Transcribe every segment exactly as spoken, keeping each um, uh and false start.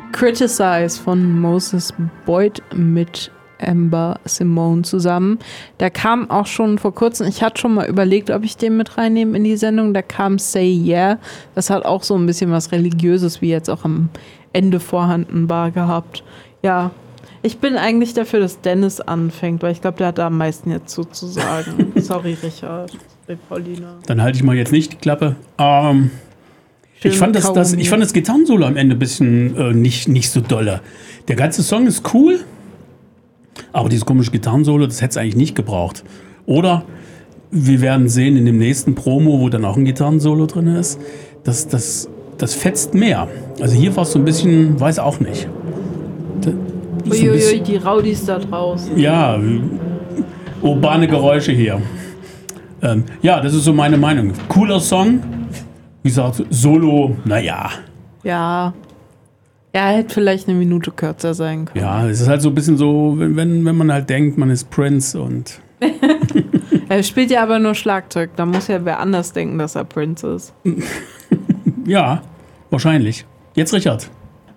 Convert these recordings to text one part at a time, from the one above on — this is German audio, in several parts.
Criticize von Moses Boyd mit Amber Simone zusammen. Der kam auch schon vor kurzem, ich hatte schon mal überlegt, ob ich den mit reinnehme in die Sendung, da kam Say Yeah, das hat auch so ein bisschen was Religiöses, wie jetzt auch am Ende vorhanden war, gehabt. Ja, ich bin eigentlich dafür, dass Dennis anfängt, weil ich glaube, der hat da am meisten jetzt so zu sagen. Sorry, Richard. Sorry, Paulina. Dann halte ich mal jetzt nicht die Klappe. Ähm, ich, fand das, das, ich fand das Gitarrensolo am Ende ein bisschen äh, nicht, nicht so dolle. Der ganze Song ist cool, aber dieses komische Gitarrensolo, das hätte es eigentlich nicht gebraucht. Oder wir werden sehen in dem nächsten Promo, wo dann auch ein Gitarrensolo drin ist, dass das, das fetzt mehr. Also hier war es so ein bisschen, weiß auch nicht. Uiuiui, die Raudis da draußen. Ja, urbane Geräusche hier. Ähm, ja, das ist so meine Meinung. Cooler Song. Wie gesagt, Solo, naja. Ja. Ja, hätte vielleicht eine Minute kürzer sein können. Ja, es ist halt so ein bisschen so, wenn, wenn, wenn man halt denkt, man ist Prince und... Er spielt ja aber nur Schlagzeug. Da muss ja wer anders denken, dass er Prince ist. Ja, wahrscheinlich. Jetzt Richard.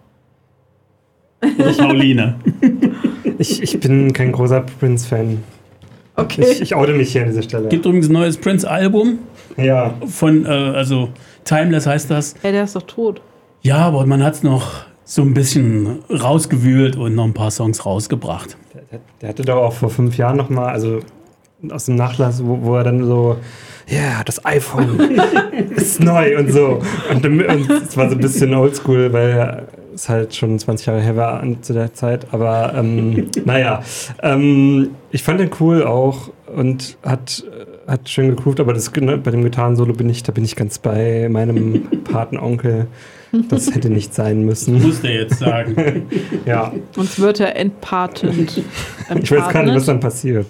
Oder Pauline. Ich, ich bin kein großer Prince-Fan. Okay. Ich, ich oute mich hier an dieser Stelle. Gibt übrigens ein neues Prince-Album. Ja. Von, äh, also Timeless heißt das. Ja, der ist doch tot. Ja, aber man hat es noch so ein bisschen rausgewühlt und noch ein paar Songs rausgebracht. Der, der hatte doch auch vor fünf Jahren noch mal, also aus dem Nachlass, wo, wo er dann so, ja, yeah, das iPhone ist neu und so. Und, und es war so ein bisschen oldschool, weil es halt schon zwanzig Jahre her war zu der Zeit. Aber ähm, naja, ähm, ich fand den cool auch und hat, hat schön gegroovt, aber das, ne, bei dem Gitarrensolo bin ich, da bin ich ganz bei meinem Patenonkel. Das hätte nicht sein müssen. Das musste er jetzt sagen. Ja. Uns wird er entpatent. Ich weiß gar nicht, was dann passiert.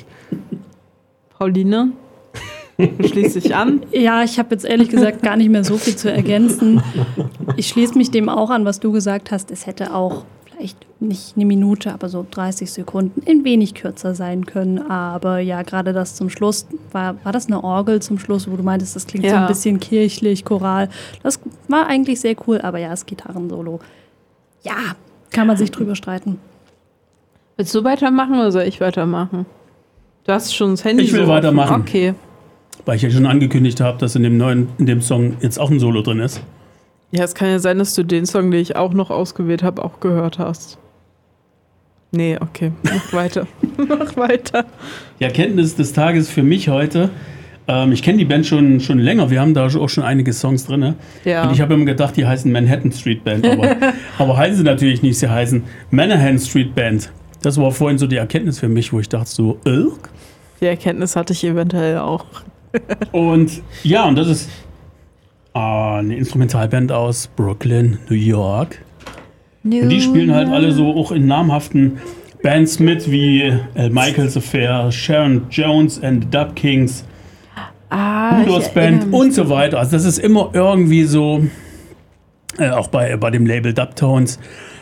Pauline? Schließt sich an? Ja, ich habe jetzt ehrlich gesagt gar nicht mehr so viel zu ergänzen. Ich schließe mich dem auch an, was du gesagt hast. Es hätte auch vielleicht nicht eine Minute, aber so dreißig Sekunden ein wenig kürzer sein können. Aber ja, gerade das zum Schluss, war, war das eine Orgel zum Schluss, wo du meintest, das klingt ja so ein bisschen kirchlich, choral. Das war eigentlich sehr cool, aber ja, das Gitarrensolo. Ja, kann man sich drüber streiten. Willst du weitermachen oder soll ich weitermachen? Du hast schon das Handy. Ich will so weitermachen. Okay. Weil ich ja schon angekündigt habe, dass in dem neuen, in dem Song jetzt auch ein Solo drin ist. Ja, es kann ja sein, dass du den Song, den ich auch noch ausgewählt habe, auch gehört hast. Nee, okay. Mach weiter. Mach weiter. Ja, Erkenntnis des Tages für mich heute. Ähm, ich kenne die Band schon, schon länger. Wir haben da auch schon einige Songs drin. Ja. Und ich habe immer gedacht, die heißen Manhattan Street Band. Aber, aber heißen sie natürlich nicht. Sie heißen Manhattan Street Band. Das war vorhin so die Erkenntnis für mich, wo ich dachte so, Irk? Die Erkenntnis hatte ich eventuell auch. Und ja, und das ist äh, eine Instrumentalband aus Brooklyn, New York. New und die spielen halt alle so auch in namhaften Bands mit, wie Al Michaels Affair, Sharon Jones and the Dub Kings, ah, Rudolph's Band und so weiter. Also das ist immer irgendwie so, äh, auch bei, bei dem Label Dubtones,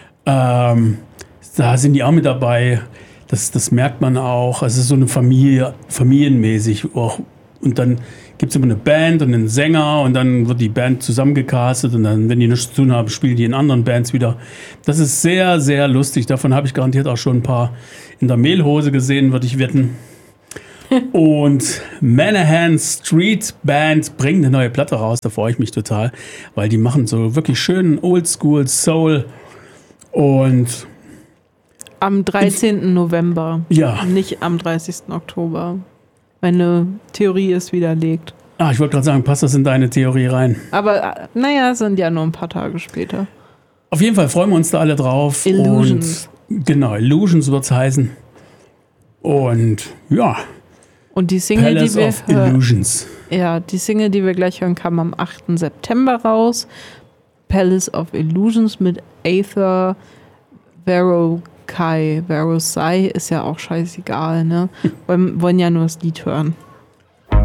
ähm, da sind die auch mit dabei. Das, das merkt man auch. Es ist so eine Familie, familienmäßig auch. Und dann gibt es immer eine Band und einen Sänger und dann wird die Band zusammengecastet und dann, wenn die nichts zu tun haben, spielen die in anderen Bands wieder. Das ist sehr, sehr lustig. Davon habe ich garantiert auch schon ein paar in der Mehlhose gesehen, würde ich wetten. Und Manhattan Street Band bringt eine neue Platte raus, da freue ich mich total, weil die machen so wirklich schön Oldschool Soul und am dreizehnten November. Ja. Nicht am dreißigsten Oktober. Meine Theorie ist widerlegt. Ah, ich wollte gerade sagen, passt das in deine Theorie rein? Aber naja, sind ja nur ein paar Tage später. Auf jeden Fall freuen wir uns da alle drauf. Illusions. Und genau, Illusions wird es heißen. Und ja. Und die Single, Palace die wir of Illusions. Ja, die Single, die wir gleich hören, kam am achten September raus. Palace of Illusions mit Aether Verocai. Verocai ist ja auch scheißegal, ne? Wollen, wollen ja nur das Lied hören.